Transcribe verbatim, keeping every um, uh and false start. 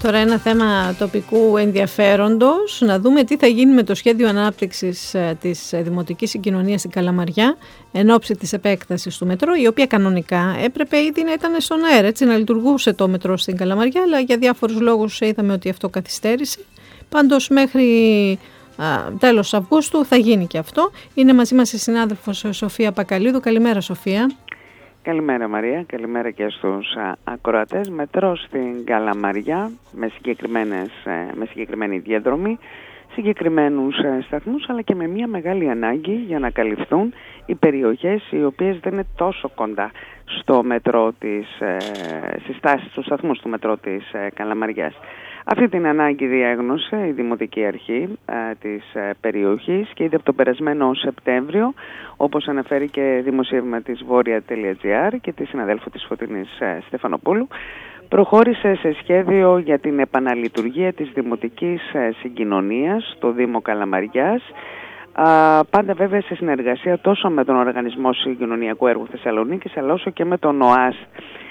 Τώρα ένα θέμα τοπικού ενδιαφέροντος, να δούμε τι θα γίνει με το σχέδιο ανάπτυξης της Δημοτικής Συγκοινωνίας στην Καλαμαριά εν ώψη της επέκτασης του μετρό, η οποία κανονικά έπρεπε ήδη να ήταν στον αέρα, έτσι, να λειτουργούσε το μετρό στην Καλαμαριά, αλλά για διάφορους λόγους είδαμε ότι αυτό καθυστέρησε. Πάντως μέχρι α, τέλος Αυγούστου θα γίνει και αυτό. Είναι μαζί μας η συνάδελφος Σοφία Πακαλίδου. Καλημέρα, Σοφία. Καλημέρα, Μαρία, καλημέρα και στους α, ακροατές. Μετρό στην Καλαμαριά με, συγκεκριμένες, με συγκεκριμένη διαδρομή, συγκεκριμένους ε, σταθμούς, αλλά και με μια μεγάλη ανάγκη για να καλυφθούν οι περιοχές οι οποίες δεν είναι τόσο κοντά στο μετρό της, ε, στις στάσεις του σταθμούς του μετρό της ε, Καλαμαριάς. Αυτή την ανάγκη διάγνωσε η Δημοτική Αρχή ε, της ε, περιοχής και ήδη από τον περασμένο Σεπτέμβριο, όπως αναφέρει και δημοσίευμα της Βόρεια.gr και τη συναδέλφου της Φωτεινής ε, Στεφανοπούλου, προχώρησε σε σχέδιο για την επαναλειτουργία της Δημοτικής ε, Συγκοινωνίας στο Δήμο Καλαμαριάς, α, πάντα βέβαια σε συνεργασία τόσο με τον Οργανισμό Συγκοινωνιακού Έργου Θεσσαλονίκης, αλλά όσο και με τον ΟΑΣ